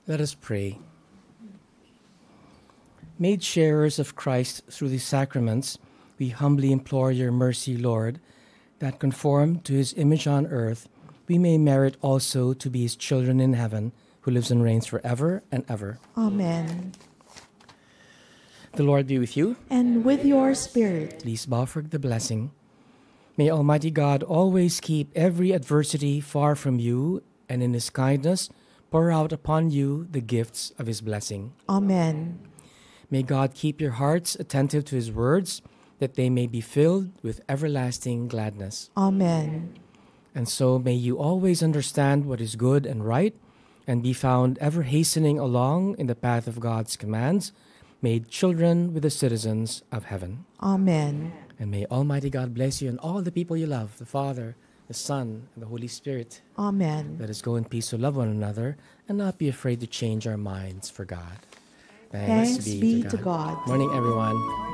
Let us pray. Made sharers of Christ through the sacraments, we humbly implore your mercy, Lord, that conformed to his image on earth, we may merit also to be his children in heaven, who lives and reigns forever and ever. Amen. The Lord be with you. And with your spirit. Please bow for the blessing. May Almighty God always keep every adversity far from you, and in his kindness pour out upon you the gifts of his blessing. Amen. May God keep your hearts attentive to his words, that they may be filled with everlasting gladness. Amen. And so may you always understand what is good and right, and be found ever hastening along in the path of God's commands, made children with the citizens of heaven. Amen. And may Almighty God bless you and all the people you love, the Father, the Son, and the Holy Spirit. Amen. Let us go in peace to love one another and not be afraid to change our minds for God. Thanks be to God. Morning, everyone.